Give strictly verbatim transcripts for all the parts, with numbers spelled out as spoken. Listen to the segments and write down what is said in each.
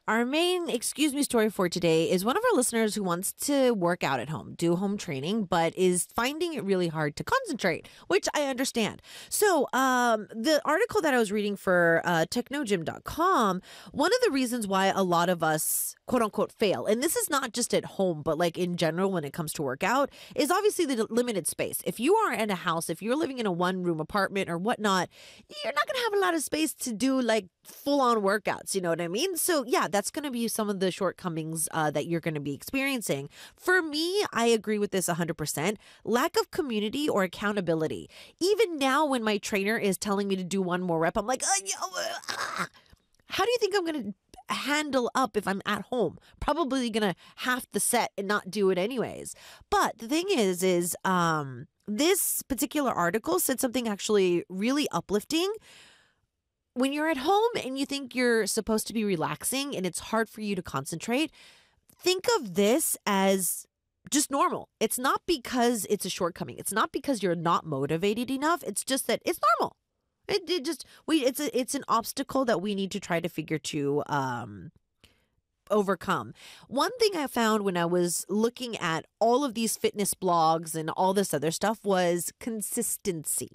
Our main excuse me story for today is one of our listeners who wants to work out at home, do home training, but is finding it really hard to concentrate, which I understand. So, um, the article that I was reading for uh, techno gym dot com, one of the reasons why a lot of us, quote unquote, fail, and this is not just at home, but like in general when it comes to workout, is obviously the limited space. If you are in a house, if you're living in a one room apartment or whatnot, you're not going to have a lot of space to do like full on workouts. You know what I mean? So, yeah, that's going to be some of the shortcomings uh, that you're going to be experiencing. For me, I agree with this one hundred percent. Lack of community or accountability. Even now, when my trainer is telling me to do one more rep, I'm like, uh, uh, uh, how do you think I'm going to handle up if I'm at home? Probably going to half the set and not do it anyways. But the thing is, is um, this particular article said something actually really uplifting. When you're at home and you think you're supposed to be relaxing and it's hard for you to concentrate, think of this as just normal. It's not because it's a shortcoming. It's not because you're not motivated enough. It's just that it's normal. It, it just we it's a it's an obstacle that we need to try to figure to um overcome. One thing I found when I was looking at all of these fitness blogs and all this other stuff was consistency.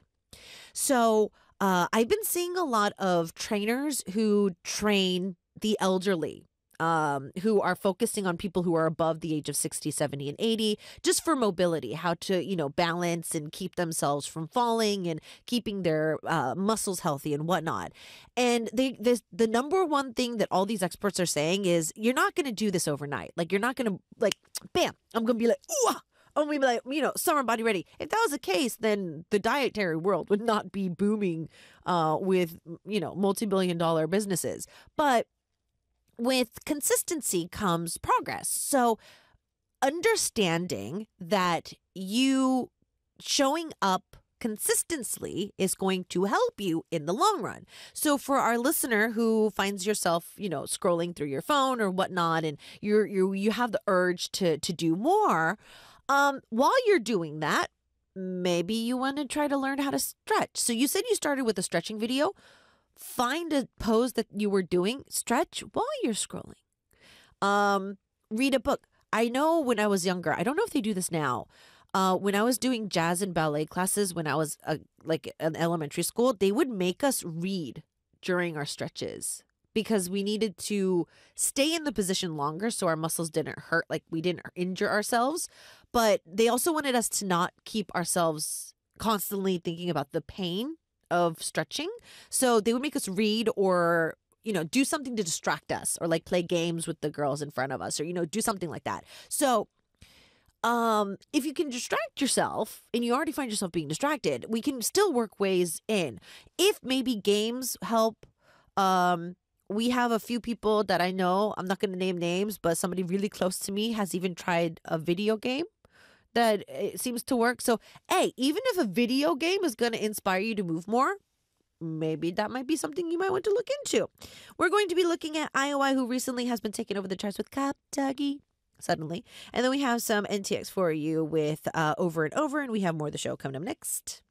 So uh, I've been seeing a lot of trainers who train the elderly, um, who are focusing on people who are above the age of sixty, seventy, and eighty, just for mobility, how to, you know, balance and keep themselves from falling and keeping their uh, muscles healthy and whatnot. And they, this, the number one thing that all these experts are saying is you're not going to do this overnight. Like, you're not going to, like, bam, I'm going to be like, ooh, ah. Oh, we be like, you know, summer body ready. If that was the case, then the dietary world would not be booming uh, with, you know, multi-billion dollar businesses. But with consistency comes progress. So understanding that you showing up consistently is going to help you in the long run. So for our listener who finds yourself, you know, scrolling through your phone or whatnot, and you're you you have the urge to to do more. Um, while you're doing that, maybe you want to try to learn how to stretch. So you said you started with a stretching video. Find a pose that you were doing, stretch while you're scrolling. Um, read a book. I know when I was younger, I don't know if they do this now. Uh, when I was doing jazz and ballet classes, when I was uh, like in elementary school, they would make us read during our stretches, because we needed to stay in the position longer so our muscles didn't hurt, like we didn't injure ourselves. But they also wanted us to not keep ourselves constantly thinking about the pain of stretching. So they would make us read or, you know, do something to distract us, or like play games with the girls in front of us, or, you know, do something like that. So um, if you can distract yourself and you already find yourself being distracted, we can still work ways in. If maybe games help, um, we have a few people that I know, I'm not going to name names, but somebody really close to me has even tried a video game that it seems to work. So, hey, even if a video game is going to inspire you to move more, maybe that might be something you might want to look into. We're going to be looking at I O I, who recently has been taking over the charts with Kaptagi suddenly. And then we have some N T X for you with uh, Over and Over, and we have more of the show coming up next.